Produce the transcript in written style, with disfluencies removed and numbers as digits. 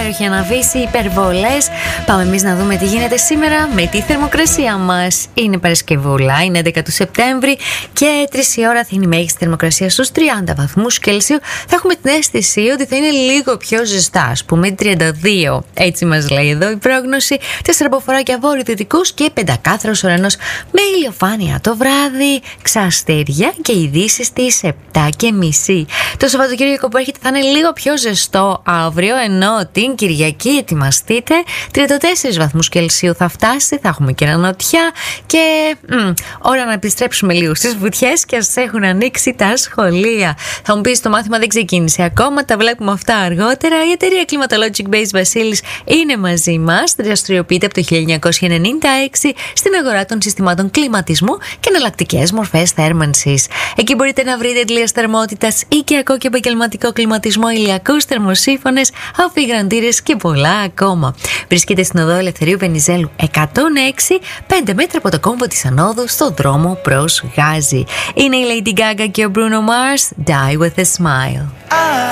υπέροχη αναβίση, υπερβολές. Πάμε εμείς να δούμε τι γίνεται σήμερα με τη θερμοκρασία μας. Είναι Παρασκευούλα, είναι 11 του Σεπτέμβρη και 3 η ώρα θα είναι η μέγιστη θερμοκρασία στους 30 βαθμούς Κέλσιο. Θα έχουμε την αίσθηση ότι θα είναι λίγο πιο ζεστά, ας πούμε 32. Έτσι μας λέει εδώ η πρόγνωση. 4 αποφοράκια βορειοδυτικούς και πεντακάθαρος ουρανός με ηλιοφάνεια το βράδυ, ξαστέρια και ειδήσεις στις 7:30. Το Σαββατοκύριακο που έρχεται θα είναι λίγο πιο ζεστό αύριο, ενώ την Κυριακή ετοιμαστείτε. 34 βαθμούς Κελσίου θα φτάσει, θα έχουμε και νοτιά και ώρα να επιστρέψουμε λίγο στις βουτιές και ας έχουν ανοίξει τα σχολεία. Θα μου πεις το μάθημα δεν ξεκίνησε ακόμα, τα βλέπουμε αυτά αργότερα. Η εταιρεία Climatologic Base Βασίλης είναι μαζί μας, δραστηριοποιείται από το 1996 στην αγορά των συστημάτων κλιματισμού και εναλλακτικές μορφές θέρμανσης. Εκεί μπορείτε να βρείτε τελείας θερμότητας, οικιακό και επαγγελματικό κλιματισμό, ηλιακούς θερμοσύφωνες, αφιγραντήρες και πολλά ακόμα. Βρίσκεται στην οδό Ελευθερίου Βενιζέλου 106, 5 μέτρα από το κόμβο της Ανόδου, στο δρόμο προς Γάζι. Είναι η Lady Gaga και ο Bruno Mars, Die With A Smile.